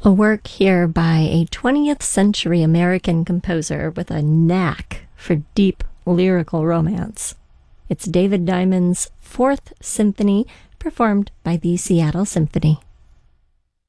A work here by a 20th century American composer with a knack for deep lyrical romance. It's David Diamond's Fourth Symphony, performed by the Seattle Symphony.